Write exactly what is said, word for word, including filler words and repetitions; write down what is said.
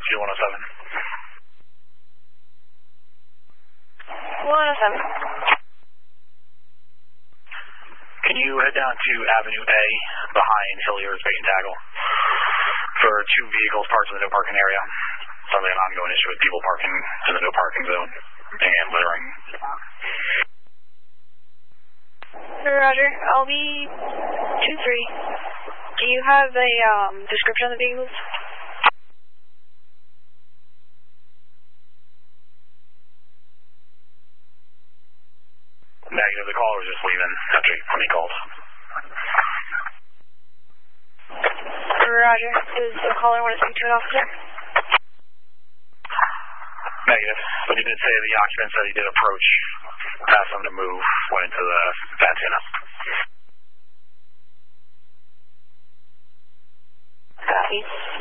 altitude one oh seven. one oh seven. Can you head down to Avenue A behind Hillier's Bait and Tackle for two vehicles parked in the no parking area? Sounds like an ongoing issue with people parking in the no parking zone and littering. Roger. I'll be two three. Do you have a um, description of the vehicles? Negative. The caller was just leaving after when he called. Roger. Does the caller want to speak to an officer? Negative. But he did say the occupant said he did approach, asked him to move, went into the antenna. Copy.